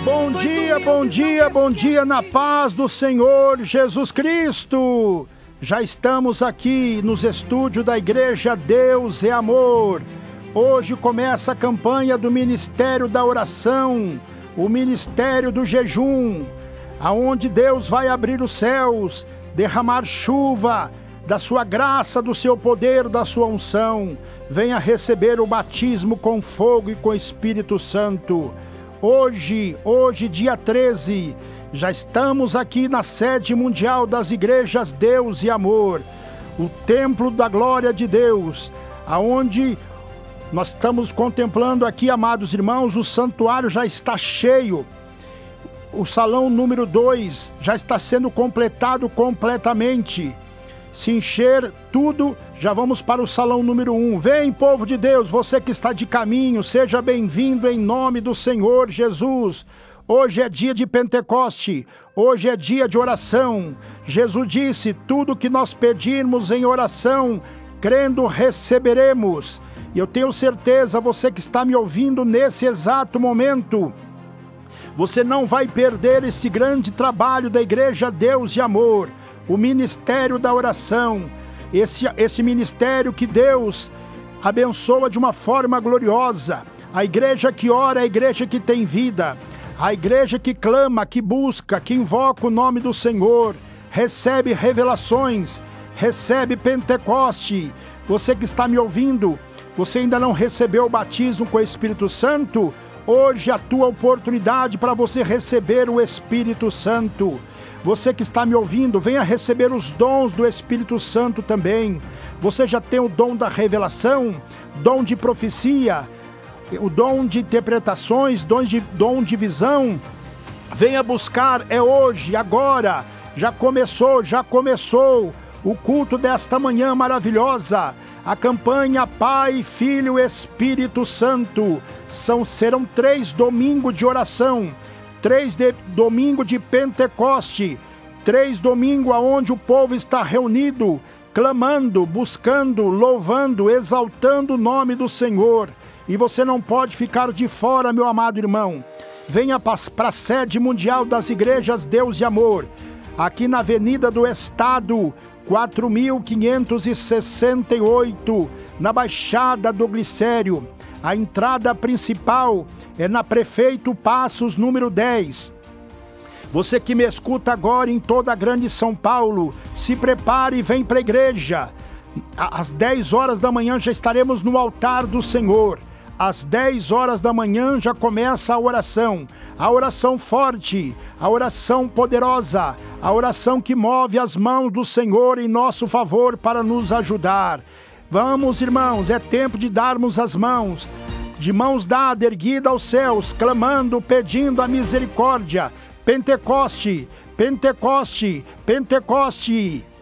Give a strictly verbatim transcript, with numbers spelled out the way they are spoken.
Bom dia, bom dia, bom dia na paz do Senhor Jesus Cristo. Já estamos aqui nos estúdios da Igreja Deus é Amor. Hoje começa a campanha do Ministério da Oração, o Ministério do Jejum, aonde Deus vai abrir os céus, derramar chuva da sua graça, do seu poder, da sua unção. Venha receber o batismo com fogo e com Espírito Santo. Hoje, hoje dia treze, já estamos aqui na sede mundial das igrejas Deus e Amor, o templo da glória de Deus, aonde nós estamos contemplando aqui, amados irmãos, o santuário já está cheio. O salão número dois já está sendo completado completamente. Se encher tudo, já vamos para o salão número um. Vem, povo de Deus, você que está de caminho, seja bem-vindo em nome do Senhor Jesus. Hoje é dia de Pentecoste, hoje é dia de oração. Jesus disse, tudo que nós pedirmos em oração, crendo, receberemos. E eu tenho certeza, você que está me ouvindo nesse exato momento, você não vai perder esse grande trabalho da Igreja Deus e Amor, o Ministério da Oração, esse, esse ministério que Deus abençoa de uma forma gloriosa. A igreja que ora é a igreja que tem vida, a igreja que clama, que busca, que invoca o nome do Senhor, recebe revelações, recebe Pentecoste. Você que está me ouvindo, você ainda não recebeu o batismo com o Espírito Santo? Hoje é a tua oportunidade para você receber o Espírito Santo. Você que está me ouvindo, venha receber os dons do Espírito Santo também. Você já tem o dom da revelação, dom de profecia, o dom de interpretações, dom de, dom de visão. Venha buscar, é hoje, agora. Já começou, já começou o culto desta manhã maravilhosa. A campanha Pai, Filho, Espírito Santo. São, serão três domingos de oração. Três de, domingo de Pentecoste, três domingos onde o povo está reunido, clamando, buscando, louvando, exaltando o nome do Senhor. E você não pode ficar de fora, meu amado irmão. Venha para a sede mundial das igrejas Deus e Amor, aqui na Avenida do Estado, quatro mil quinhentos e sessenta e oito, na Baixada do Glicério. A entrada principal é na Prefeito Passos, número dez. Você que me escuta agora em toda a grande São Paulo, se prepare e vem para a igreja. Às dez horas da manhã já estaremos no altar do Senhor. Às dez horas da manhã já começa a oração. A oração forte, a oração poderosa, a oração que move as mãos do Senhor em nosso favor para nos ajudar. Vamos, irmãos, é tempo de darmos as mãos, de mãos dadas, erguidas aos céus, clamando, pedindo a misericórdia. Pentecoste, Pentecoste, Pentecoste.